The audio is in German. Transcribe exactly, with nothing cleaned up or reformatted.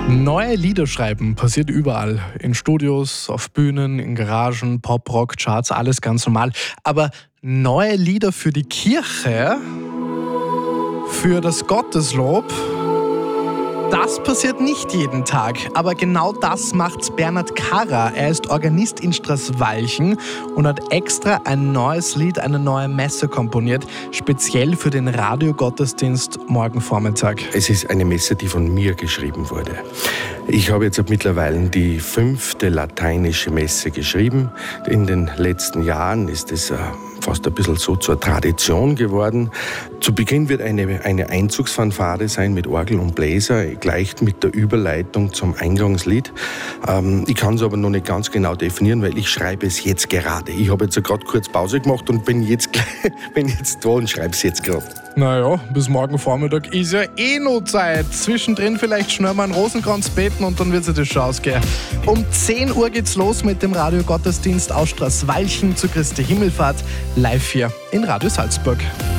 Neue Lieder schreiben passiert überall. In Studios, auf Bühnen, in Garagen, Pop, Rock, Charts, alles ganz normal. Aber neue Lieder für die Kirche, für das Gotteslob, das passiert nicht jeden Tag. Aber genau das macht Bernhard Karrer. Er ist Organist in Straßwalchen und hat extra ein neues Lied, eine neue Messe komponiert, speziell für den Radiogottesdienst morgen Vormittag. Es ist eine Messe, die von mir geschrieben wurde. Ich habe jetzt mittlerweile die fünfte lateinische Messe geschrieben. In den letzten Jahren ist es äh, fast ein bisschen so zur Tradition geworden. Zu Beginn wird eine, eine Einzugsfanfare sein mit Orgel und Bläser, gleich mit der Überleitung zum Eingangslied. Ähm, ich kann es aber noch nicht ganz genau definieren, weil ich schreibe es jetzt gerade. Ich habe jetzt gerade kurz Pause gemacht und bin jetzt, bin jetzt da und schreibe es jetzt gerade. Naja, bis morgen Vormittag ist ja eh noch Zeit. Zwischendrin vielleicht schnell mal einen Rosenkranz beten und dann wird sich das schon ausgehen. Um zehn Uhr geht's los mit dem Radiogottesdienst aus Straßwalchen zu Christi Himmelfahrt, live hier in Radio Salzburg.